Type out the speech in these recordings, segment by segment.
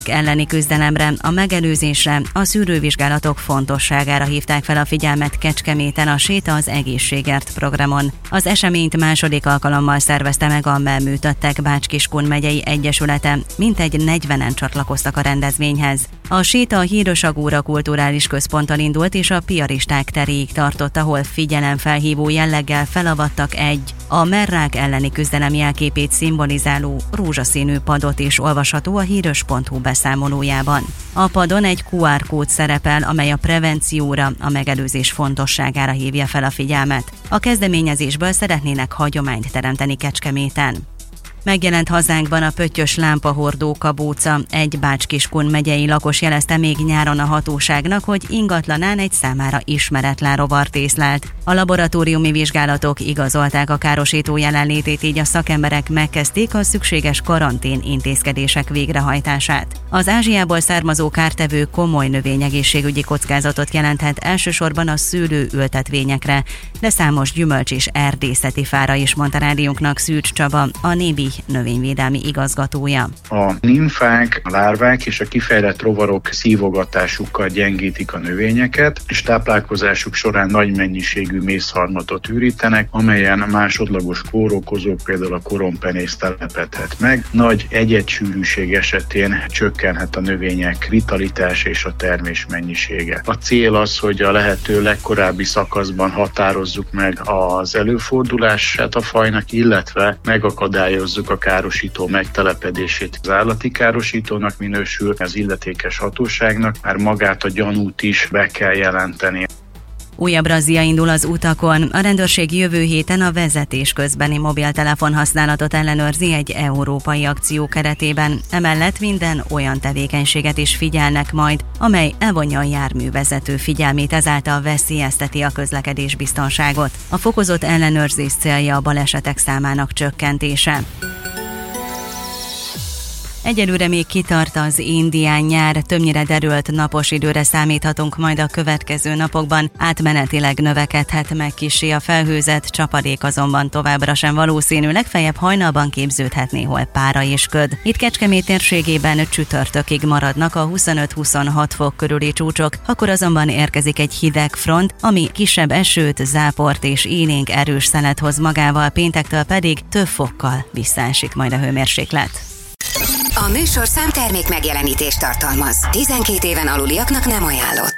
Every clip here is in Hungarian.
elleni küzdelemre, a megelőzésre, a szűrővizsgálatok fontosságára hívták fel a figyelmet Kecskeméten a Séta az egészségért programon. Az eseményt második alkalommal szervezte meg a Melműtöttek Bács-Kiskun megyei egyesülete, mintegy 40-en csatlakoztak a rendezvényhez. A séta a Hírösagúra kulturális központtal indult és a Piaristák teréig tartott, ahol figyelemfelhívó jelleggel felavattak egy a merrák elleni küzdelem jelképét szimbolizáló rózsaszínű padot is olvasható a hírös.hu beszámolójában. A padon egy QR kód szerepel, amely a prevencióra, a megelőzés fontosságára hívja fel a figyelmet. A kezdeményezésből szeretnének hagyományt teremteni Kecskeméten. Megjelent hazánkban a pöttyös lámpahordó kabóca. Egy Bács-Kiskun megyei lakos jelezte még nyáron a hatóságnak, hogy ingatlanán egy számára ismeretlen rovart észlelt. A laboratóriumi vizsgálatok igazolták a károsító jelenlétét, így a szakemberek megkezdték a szükséges karantén intézkedések végrehajtását. Az Ázsiából származó kártevő komoly növényegészségügyi kockázatot jelenthet elsősorban a szőlőültetvényekre, de számos gyümölcs és erdészeti fára is, mondta rádiónknak Szűcs Csaba, a Nébi növényvédelmi igazgatója. A nimfák, a lárvák és a kifejlett rovarok szívogatásukkal gyengítik a növényeket, és táplálkozásuk során nagy mennyiségű mészharmatot ürítenek, amelyen másodlagos kórokozók, például a korompenész telepedhet meg. Nagy egyedcsűrűség esetén csökkenhet a növények vitalitás és a termés mennyisége. A cél az, hogy a lehető legkorábbi szakaszban határozzuk meg az előfordulását a fajnak, illetve megakadályozzuk a károsító megtelepedését. Az állati károsítónak minősül, az illetékes hatóságnak már magát a gyanút is be kell jelenteni. Újabb razzia indul az utakon. A rendőrség jövő héten a vezetés közbeni mobiltelefon használatot ellenőrzi egy európai akció keretében. Emellett minden olyan tevékenységet is figyelnek majd, amely elvonja a járművezető figyelmét, ezáltal veszélyezteti a közlekedés biztonságot. A fokozott ellenőrzés célja a balesetek számának csökkentése. Egyelőre még kitart az indián nyár, többnyire derült napos időre számíthatunk majd a következő napokban, átmenetileg növekedhet meg kissé a felhőzet, csapadék azonban továbbra sem valószínű, legfeljebb hajnalban képződhet néhol pára és köd. Itt Kecskemét térségében csütörtökig maradnak a 25-26 fok körüli csúcsok, akkor azonban érkezik egy hideg front, ami kisebb esőt, záport és élénk erős szelet hoz magával, péntektől pedig több fokkal visszaesik majd a hőmérséklet. A műsor számtermék megjelenítést tartalmaz. 12 éven aluliaknak nem ajánlott.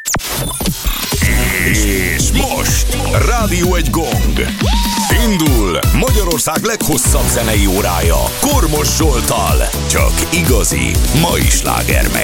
És most Rádió egy gong. Indul Magyarország leghosszabb zenei órája Kormos Zsolttal. Csak igazi mai slágermix.